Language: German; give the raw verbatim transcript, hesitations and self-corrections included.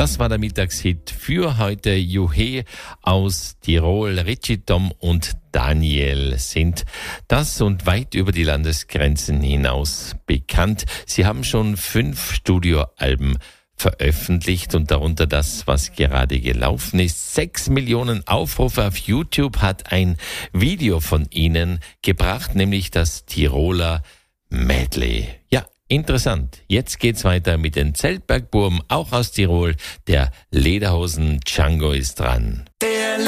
Das war der Mittagshit für heute. Juhe aus Tirol. Richie, Tom und Daniel sind das und weit über die Landesgrenzen hinaus bekannt. Sie haben schon fünf Studioalben veröffentlicht und darunter das, was gerade gelaufen ist. Sechs Millionen Aufrufe auf YouTube hat ein Video von ihnen gebracht, nämlich das Tiroler Medley. Ja, interessant. Jetzt geht's weiter mit den Zeltbergburm, auch aus Tirol. Der Lederhosen Django ist dran.